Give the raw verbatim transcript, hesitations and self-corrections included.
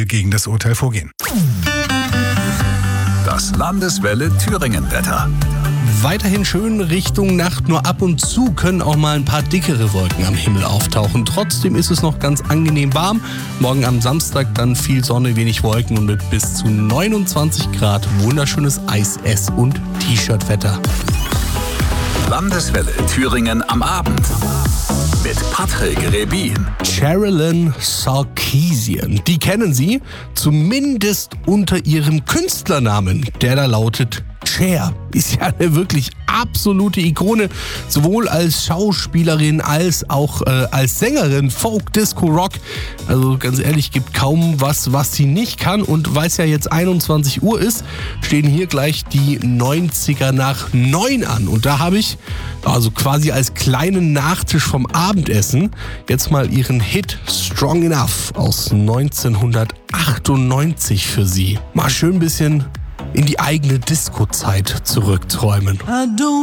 Anzeige gegen das Urteil vorgehen. Das Landeswelle Thüringen-Wetter. Weiterhin schön Richtung Nacht, nur ab und zu können auch mal ein paar dickere Wolken am Himmel auftauchen. Trotzdem ist es noch ganz angenehm warm. Morgen am Samstag dann viel Sonne, wenig Wolken und mit bis zu neunundzwanzig Grad wunderschönes Eis-, Ess- und T-Shirt-Wetter. Landeswelle Thüringen am Abend mit Patrick Rebin. Sherilyn Sarkisian, die kennen Sie zumindest unter ihrem Künstlernamen, der da lautet Cher. Ist ja eine wirklich absolute Ikone, sowohl als Schauspielerin als auch äh, als Sängerin, Folk, Disco, Rock. Also ganz ehrlich, gibt kaum was, was sie nicht kann. Und weil es ja jetzt einundzwanzig Uhr ist, stehen hier gleich die neunziger nach neun an. Und da habe ich also quasi als kleinen Nachtisch vom Abendessen jetzt mal ihren Hit Strong Enough aus neunzehnhundertachtundneunzig für Sie. Mal schön ein bisschen in die eigene Disco-Zeit zurückträumen.